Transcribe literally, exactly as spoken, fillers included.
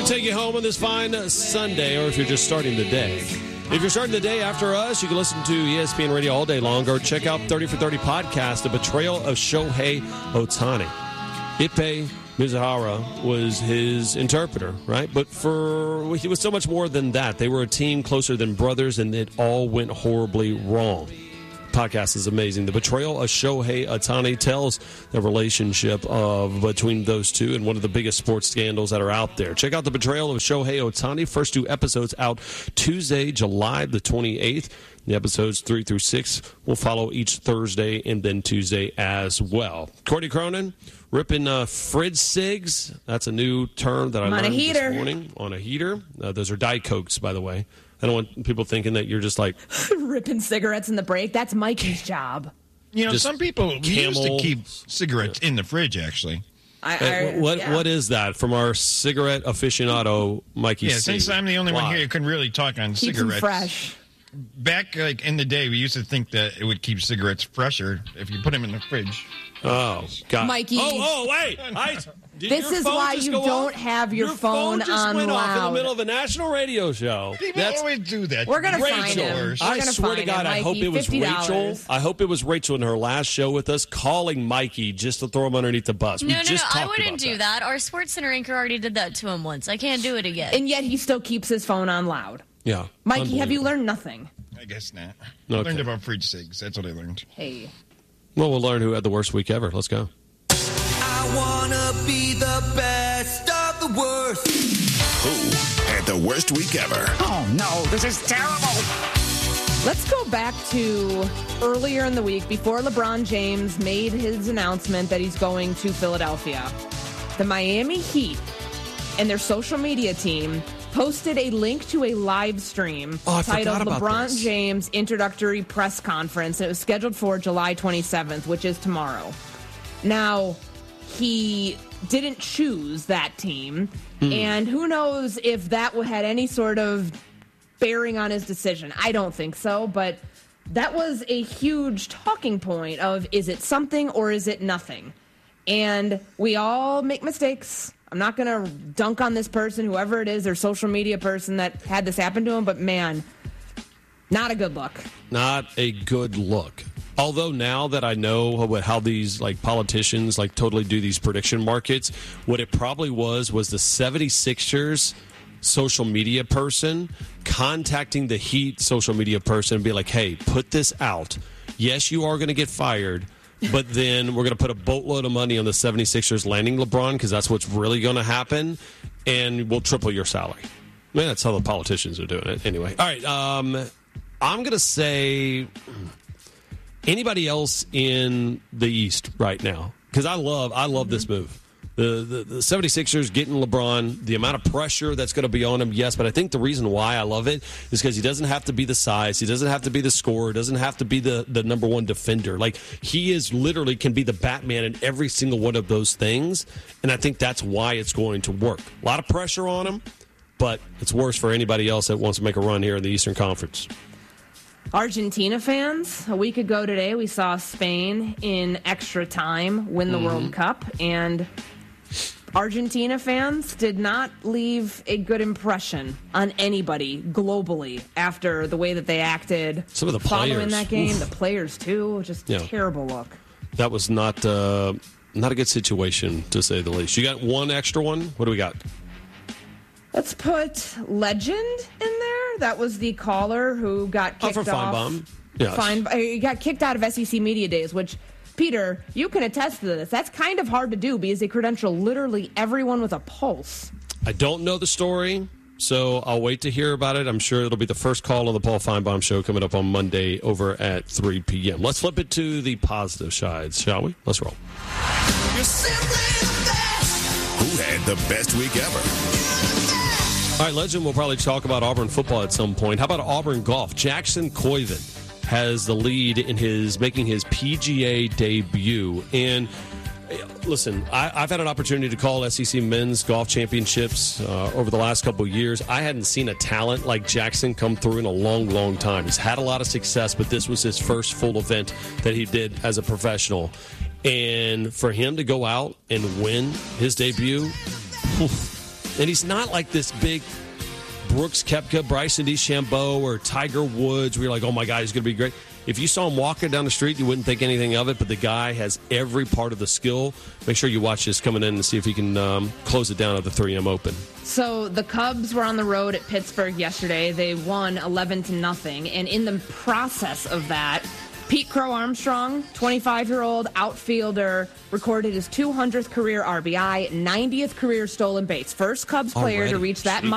take you home on this fine Sunday, or if you're just starting the day. If you're starting the day after us, you can listen to E S P N Radio all day long, or check out thirty for thirty podcast, The Betrayal of Shohei Ohtani. Ippei Mizuhara was his interpreter, right? But for he was so much more than that. They were a team closer than brothers, and it all went horribly wrong. Podcast is amazing. The Betrayal of Shohei Ohtani tells the relationship of between those two and one of the biggest sports scandals that are out there. Check out The Betrayal of Shohei Ohtani. First two episodes out Tuesday, July the twenty-eighth. The episodes three through six will follow each Thursday and then Tuesday as well. Courtney Cronin, ripping uh, fridge cigs. That's a new term that I I'm learned on a heater. this morning. On a heater. Uh, those are Diet Cokes, by the way. I don't want people thinking that you're just like... ripping cigarettes in the break. That's Mikey's job. You know, Just some people used to Camel. keep cigarettes in the fridge, actually. I, Hey, I, what yeah. What is that from our cigarette aficionado, Mikey Yeah, C? since I'm the only one Why? here who can really talk on Keeps them cigarettes. fresh. Back like in the day, we used to think that it would keep cigarettes fresher if you put them in the fridge. Oh, God. Mikey. Oh, oh, wait. I, did This your is phone why just you go don't off? have your Your phone just on went off in the loud. middle of a national radio show. People That's always do that. We're gonna Rachel. find him. We're I gonna swear to find God, him, I hope Mikey. it was fifty dollars. Rachel. I hope it was Rachel in her last show with us calling Mikey just to throw him underneath the bus. We No, no, just no. I talked wouldn't about do that. Our Sports Center anchor already did that to him once. I can't do it again. And yet he still keeps his phone on loud. Yeah. Mikey, have you Unbelievable. learned nothing? I guess not. I Okay. learned about fridge cigs. That's what I learned. Hey. Well, we'll learn who had the worst week ever. Let's go. I wanna be the best of the worst. Who had the worst week ever? Oh, no, this is terrible. Let's go back to earlier in the week before LeBron James made his announcement that he's going to Philadelphia. The Miami Heat and their social media team posted a link to a live stream Oh, I titled forgot about LeBron this. James Introductory Press Conference. And it was scheduled for July twenty-seventh, which is tomorrow. Now, he didn't choose that team, Hmm. and who knows if that had any sort of bearing on his decision. I don't think so, but that was a huge talking point of, is it something or is it nothing? And we all make mistakes. I'm not going to dunk on this person, whoever it is, their social media person that had this happen to him, but man, not a good look. Not a good look. Although now that I know what, how these like politicians like totally do these prediction markets, what it probably was was the seventy-sixers social media person contacting the Heat social media person and be like, hey, put this out. Yes, you are going to get fired, but then we're going to put a boatload of money on the seventy-sixers landing LeBron because that's what's really going to happen, and we'll triple your salary. Man, that's how the politicians are doing it. Anyway, all right, um, I'm going to say anybody else in the East right now, because I love I love this move. The, the, the seventy-sixers getting LeBron, the amount of pressure that's going to be on him, yes, but I think the reason why I love it is because he doesn't have to be the size, he doesn't have to be the scorer, doesn't have to be the, the number one defender. Like, he is literally can be the Batman in every single one of those things, and I think that's why it's going to work. A lot of pressure on him, but it's worse for anybody else that wants to make a run here in the Eastern Conference. Argentina fans, a week ago today, we saw Spain in extra time win the Mm-hmm. World Cup, and Argentina fans did not leave a good impression on anybody globally after the way that they acted. Some of the following players. that game, Oof. the players too, just Yeah. terrible look. That was not uh, not a good situation, to say the least. You got one extra one? What do we got? Let's put Legend in there. That was the caller who got Oh, kicked for off. Feinbaum. Yes. Fine, uh, he got kicked out of S E C Media Days, which, Peter, you can attest to this. That's kind of hard to do because they credential literally everyone with a pulse. I don't know the story, so I'll wait to hear about it. I'm sure it'll be the first call on the Paul Feinbaum Show coming up on Monday over at three p.m. Let's flip it to the positive sides, shall we? Let's roll. You're simply the best. Who had the best week ever? All right, Legend, we'll probably talk about Auburn football at some point. How about Auburn golf? Jackson Coyven has the lead in his making his P G A debut. And listen, I, I've had an opportunity to call S E C men's golf championships uh, over the last couple of years. I hadn't seen a talent like Jackson come through in a long, long time. He's had a lot of success, but this was his first full event that he did as a professional. And for him to go out and win his debut, oof, And he's not like this big Brooks Koepka, Bryson DeChambeau, or Tiger Woods where you're like, oh, my God, he's going to be great. If you saw him walking down the street, you wouldn't think anything of it, but the guy has every part of the skill. Make sure you watch this coming in and see if he can um, close it down at the three M Open. So the Cubs were on the road at Pittsburgh yesterday. They won eleven to nothing, and in the process of that, Pete Crow Armstrong, twenty-five-year-old outfielder, recorded his two hundredth career R B I, ninetieth career stolen base. First Cubs player Already. to reach that Jeez.